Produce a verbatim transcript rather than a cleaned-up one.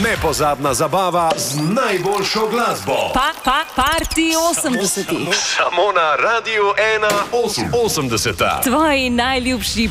Nepozabna zabava z najboljšo glasbo. Pa, pa, party osemdesetih. Samo na Radiu ena osemdeseta. Tvoji najljubši